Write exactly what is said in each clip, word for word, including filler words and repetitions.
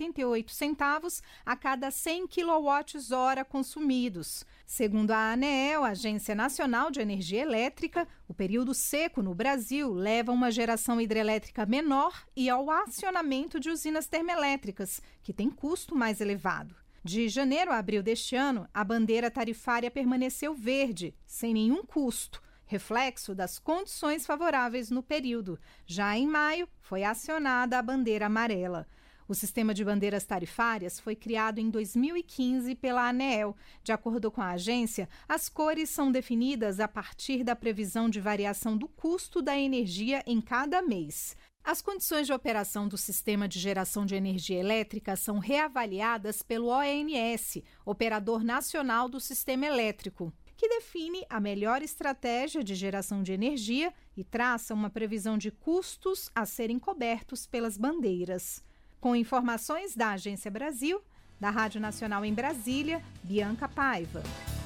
oitenta e oito centavos a cada cem quilowatts-hora consumidos. Segundo a ANEEL, Agência Nacional de Energia Elétrica, o período seco no Brasil leva a uma geração hidrelétrica menor e ao acionamento de usinas termoelétricas, que têm custo mais elevado. De janeiro a abril deste ano, a bandeira tarifária permaneceu verde, sem nenhum custo, reflexo das condições favoráveis no período. Já em maio, foi acionada a bandeira amarela. O sistema de bandeiras tarifárias foi criado em dois mil e quinze pela ANEEL. De acordo com a agência, as cores são definidas a partir da previsão de variação do custo da energia em cada mês. As condições de operação do sistema de geração de energia elétrica são reavaliadas pelo O N S, Operador Nacional do Sistema Elétrico, que define a melhor estratégia de geração de energia e traça uma previsão de custos a serem cobertos pelas bandeiras. Com informações da Agência Brasil, da Rádio Nacional em Brasília, Bianca Paiva.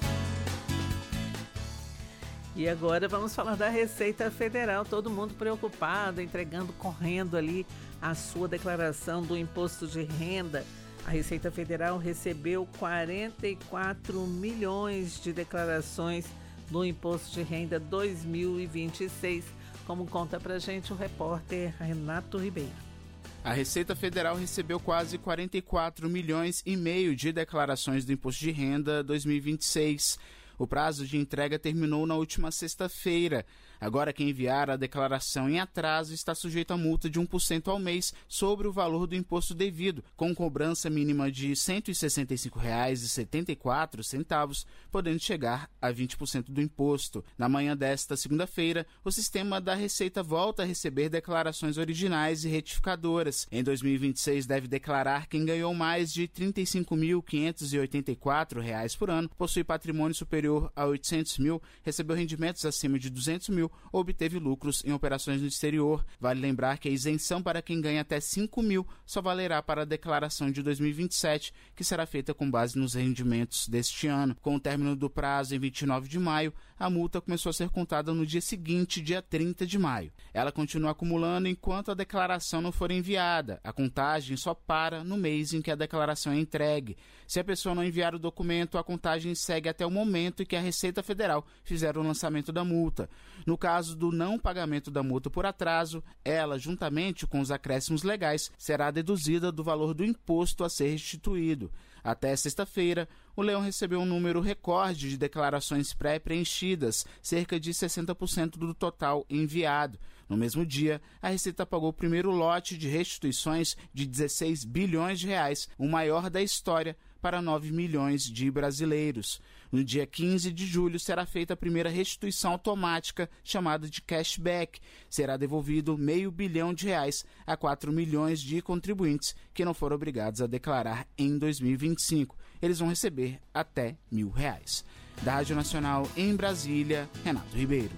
E agora vamos falar da Receita Federal. Todo mundo preocupado, entregando, correndo ali a sua declaração do imposto de renda. A Receita Federal recebeu quarenta e quatro milhões de declarações do imposto de renda dois mil e vinte e seis, como conta pra gente o repórter Renato Ribeiro. A Receita Federal recebeu quase quarenta e quatro milhões e meio de declarações do Imposto de Renda dois mil e vinte e seis. O prazo de entrega terminou na última sexta-feira. Agora, quem enviar a declaração em atraso está sujeito a multa de um por cento ao mês sobre o valor do imposto devido, com cobrança mínima de cento e sessenta e cinco reais e setenta e quatro centavos, podendo chegar a vinte por cento do imposto. Na manhã desta segunda-feira, o sistema da Receita volta a receber declarações originais e retificadoras. Em dois mil e vinte e seis, deve declarar quem ganhou mais de trinta e cinco mil quinhentos e oitenta e quatro reais por ano, possui patrimônio superior a oitocentos mil, recebeu rendimentos acima de duzentos mil ou obteve lucros em operações no exterior. Vale lembrar que a isenção para quem ganha até cinco mil só valerá para a declaração de dois mil e vinte e sete, que será feita com base nos rendimentos deste ano. Com o término do prazo em vinte e nove de maio, a multa começou a ser contada no dia seguinte, dia trinta de maio. Ela continua acumulando enquanto a declaração não for enviada. A contagem só para no mês em que a declaração é entregue. Se a pessoa não enviar o documento, a contagem segue até o momento e que a Receita Federal fizer o lançamento da multa. No caso do não pagamento da multa por atraso, ela, juntamente com os acréscimos legais, será deduzida do valor do imposto a ser restituído. Até sexta-feira, o Leão recebeu um número recorde de declarações pré-preenchidas, cerca de sessenta por cento do total enviado. No mesmo dia, a Receita pagou o primeiro lote de restituições de dezesseis bilhões de reais, o maior da história, para nove milhões de brasileiros. No dia quinze de julho será feita a primeira restituição automática, chamada de cashback. Será devolvido meio bilhão de reais a quatro milhões de contribuintes que não foram obrigados a declarar em dois mil e vinte e cinco. Eles vão receber até mil reais. Da Rádio Nacional em Brasília, Renato Ribeiro.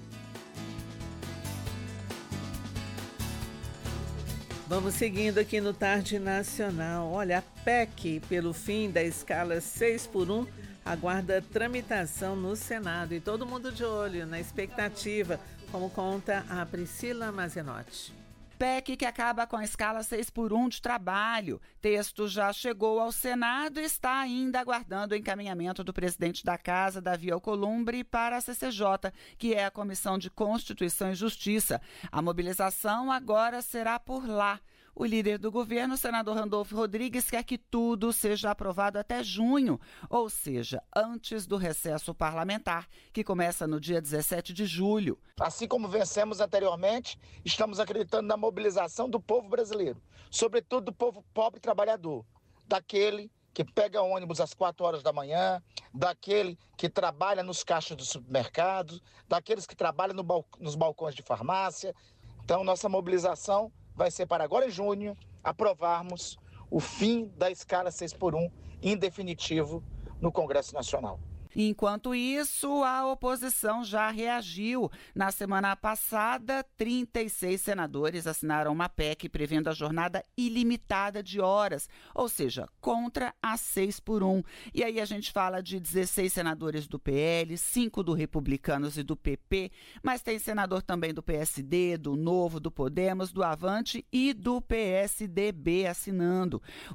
Vamos seguindo aqui no Tarde Nacional. Olha, a P E C, pelo fim da escala seis por um, aguarda tramitação no Senado. E todo mundo de olho, na expectativa, como conta a Priscila Mazenotti. P E C que acaba com a escala seis por um de trabalho. Texto já chegou ao Senado e está ainda aguardando o encaminhamento do presidente da Casa, Davi Alcolumbre, para a C C J, que é a Comissão de Constituição e Justiça. A mobilização agora será por lá. O líder do governo, o senador Randolfo Rodrigues, quer que tudo seja aprovado até junho, ou seja, antes do recesso parlamentar, que começa no dia dezessete de julho. Assim como vencemos anteriormente, estamos acreditando na mobilização do povo brasileiro, sobretudo do povo pobre e trabalhador, daquele que pega ônibus às quatro horas da manhã, daquele que trabalha nos caixas do supermercado, daqueles que trabalham no bal- nos balcões de farmácia. Então, nossa mobilização vai ser para agora em junho aprovarmos o fim da escala seis por um em definitivo no Congresso Nacional. Enquanto isso, a oposição já reagiu. Na semana passada, trinta e seis senadores assinaram uma P E C prevendo a jornada ilimitada de horas, ou seja, contra a seis por um. E aí a gente fala de dezesseis senadores do P L, cinco do Republicanos e do P P, mas tem senador também do P S D, do Novo, do Podemos, do Avante e do P S D B assinando.